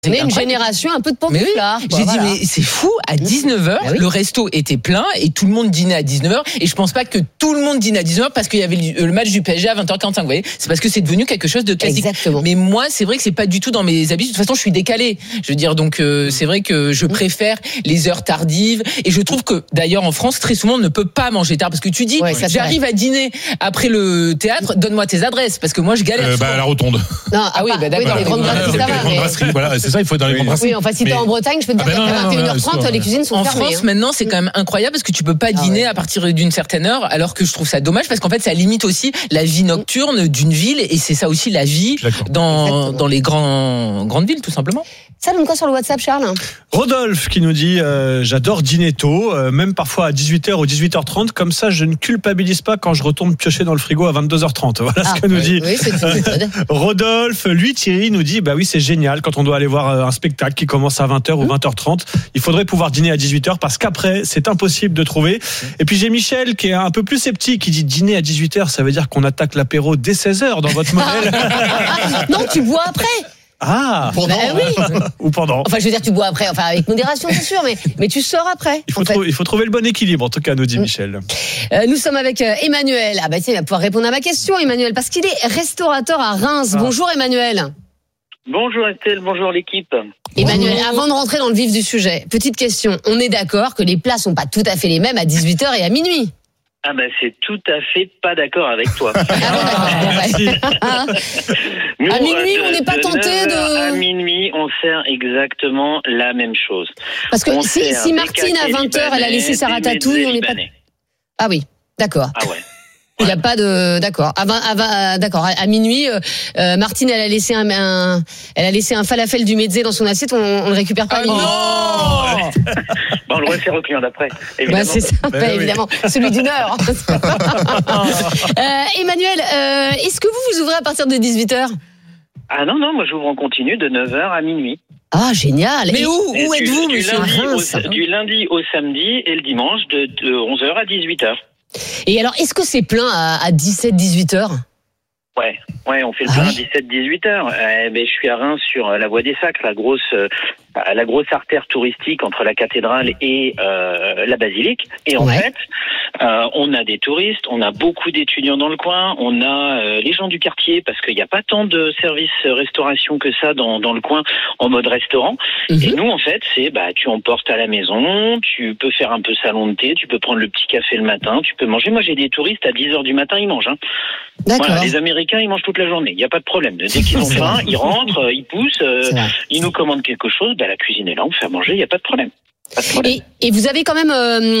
On est une génération un peu de pantouflards. Oui, j'ai dit, mais c'est fou, à 19h, le resto était plein et tout le monde dînait à 19h. Et je pense pas que tout le monde dîne à 19h parce qu'il y avait le match du PSG à 20h45. Vous voyez, c'est parce que c'est devenu quelque chose de classique. Exactement. Mais moi, c'est vrai que c'est pas du tout dans mes habitudes. De toute façon, je suis décalé. Je veux dire, donc c'est vrai que je préfère les heures tardives. Et je trouve que d'ailleurs en France, très souvent, on ne peut pas manger tard parce que tu dis, j'arrive à dîner après le théâtre. Donne-moi tes adresses parce que moi, je galère. À la rotonde. Non, d'accord. Dans les grandes brasseries, voilà, c'est ça, il faut être dans les grandes brasseries. Oui, enfin, si t'es en Bretagne, je peux te dire qu'à 21h30, les cuisines sont fermées. En France, maintenant, c'est quand même incroyable parce que tu peux pas dîner à partir d'une certaine heure, alors que je trouve ça dommage parce qu'en fait, ça limite aussi la vie nocturne d'une ville et c'est ça aussi la vie dans les grandes villes, tout simplement. Ça donne quoi sur le WhatsApp, Charles ? Rodolphe qui nous dit j'adore dîner tôt, même parfois à 18h ou 18h30, comme ça je ne culpabilise pas quand je retourne piocher dans le frigo à 22h30. Voilà ce que nous dit Rodolphe. Lui, Thierry nous dit bah oui, c'est génial quand on doit aller voir un spectacle qui commence à 20h ou 20h30. Il faudrait pouvoir dîner à 18h parce qu'après c'est impossible de trouver. Et puis j'ai Michel qui est un peu plus sceptique, qui dit dîner à 18h, ça veut dire qu'on attaque l'apéro dès 16h dans votre modèle. Non, tu bois après. Ah, pendant oui. Ou pendant. Enfin, je veux dire, tu bois après, enfin avec modération, c'est sûr, mais tu sors après. Il faut trouver le bon équilibre, en tout cas, nous dit Michel. Nous sommes avec Emmanuel. Ah bah tiens, il va pouvoir répondre à ma question, Emmanuel, parce qu'il est restaurateur à Reims. Bonjour Emmanuel. Bonjour Estelle, bonjour l'équipe. Emmanuel, avant de rentrer dans le vif du sujet, petite question. On est d'accord que les plats sont pas tout à fait les mêmes à 18h et à minuit? Ah ben c'est tout à fait pas d'accord avec toi. Nous, à minuit, on n'est pas tenté de... À minuit, on sert exactement la même chose. Parce que si Martine à 20h, elle a laissé sa ratatouille, on n'est pas... Ah oui, d'accord. Ah ouais. Il n'y a pas de... D'accord. D'accord. À minuit, Martine, elle a laissé un falafel du mezzé dans son assiette, on le récupère pas à minuit. Non bon, on le refait recueillir d'après, évidemment. Bah, c'est ça, évidemment. Celui d'une heure. Emmanuel, est-ce que vous ouvrez à partir de 18h? Ah non, moi j'ouvre en continu de 9h à minuit. Ah, génial. Mais où êtes-vous, monsieur Reims? Du lundi au samedi et le dimanche de 11h à 18h. Et alors, est-ce que c'est plein à 17-18h? Ouais, on fait le plein à 17-18h. Je suis à Reims sur la voie des Sacres, la grosse artère touristique entre la cathédrale et la basilique. Et en fait, on a des touristes, on a beaucoup d'étudiants dans le coin, on a les gens du quartier, parce qu'il n'y a pas tant de services restauration que ça dans le coin en mode restaurant. Et nous, en fait, c'est tu emportes à la maison, tu peux faire un peu salon de thé, tu peux prendre le petit café le matin, tu peux manger. Moi, j'ai des touristes à 10h du matin, ils mangent. D'accord. Voilà, les Américains, ils mangent toute la journée, il n'y a pas de problème. Dès qu'ils ont faim, ils rentrent, ils poussent, ils nous commandent quelque chose, la cuisine est là, on fait à manger, il n'y a pas de problème. Et vous avez quand même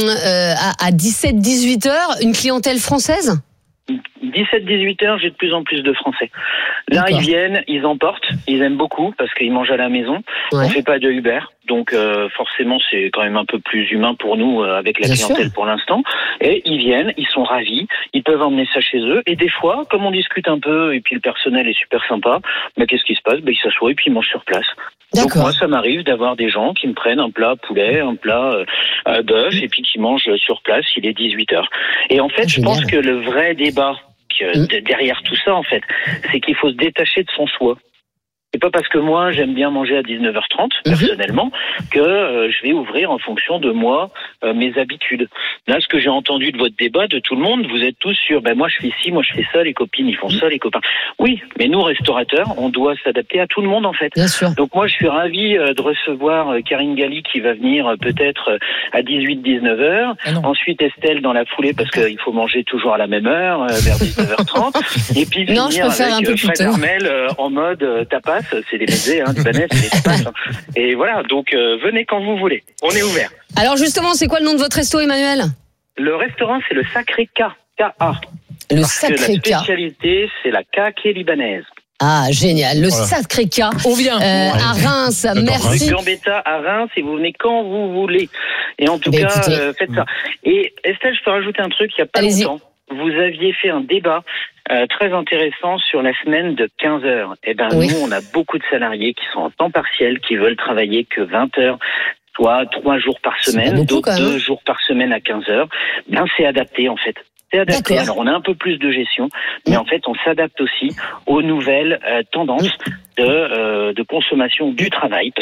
à 17-18h une clientèle française? 17-18h, j'ai de plus en plus de Français. Là, ils viennent, ils emportent, ils aiment beaucoup parce qu'ils mangent à la maison. On fait pas de Uber, donc forcément c'est quand même un peu plus humain pour nous avec la clientèle pour l'instant. Et ils viennent, ils sont ravis, ils peuvent emmener ça chez eux. Et des fois, comme on discute un peu et puis le personnel est super sympa, qu'est-ce qui se passe? Ils s'assoient et puis ils mangent sur place. Donc moi, ça m'arrive d'avoir des gens qui me prennent un plat poulet, un plat bœuf et puis qui mangent sur place. Il est 18h. Et en fait, je pense que le vrai débat derrière tout ça, en fait, c'est qu'il faut se détacher de son choix. C'est pas parce que moi j'aime bien manger à 19h30 personnellement que je vais ouvrir en fonction de moi mes habitudes. Là, ce que j'ai entendu de votre débat, de tout le monde, vous êtes tous sur moi je fais ci, moi je fais ça, les copines ils font ça, les copains. Oui, mais nous restaurateurs, on doit s'adapter à tout le monde en fait. Bien sûr. Donc moi je suis ravi de recevoir Karine Galli qui va venir peut-être à 18-19h. Ensuite Estelle dans la foulée parce qu'il faut manger toujours à la même heure, vers 19h30. Et puis finir avec Fred Armel en mode tapas. C'est des mezzés, libanais, c'est des tapas. Et voilà, donc venez quand vous voulez. On est ouvert. Alors justement, c'est quoi le nom de votre resto, Emmanuel? Le restaurant, c'est le Sacré K. K.A. Le Sacré K. La spécialité, c'est la kake libanaise. Ah, génial. Le Sacré K. On vient. À Reims. Merci. Gambetta à Reims et vous venez quand vous voulez. Et en tout cas, faites ça. Et Estelle, je peux rajouter un truc, il n'y a pas longtemps. Vous aviez fait un débat très intéressant sur la semaine de 15 heures. Nous, on a beaucoup de salariés qui sont en temps partiel, qui veulent travailler que 20 heures, soit 3 jours par semaine, d'autres 2 jours par semaine à 15 heures. C'est adapté, en fait. C'est adapté. Alors on a un peu plus de gestion, mais en fait on s'adapte aussi aux nouvelles tendances de consommation du travail.